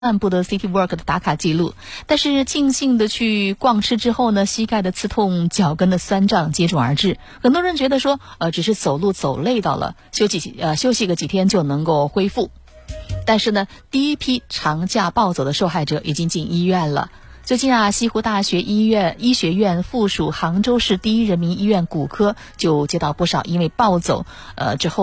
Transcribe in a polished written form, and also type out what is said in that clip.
漫步的 City Walk 的打卡记录，但是庆幸的去逛吃之后呢，膝盖的刺痛、脚跟的酸胀接踵而至。很多人觉得说，只是走路走累到了，休息个几天就能够恢复。但是呢，第一批长假暴走的受害者已经进医院了。最近啊，西湖大学医学院附属杭州市第一人民医院骨科就接到不少因为暴走之后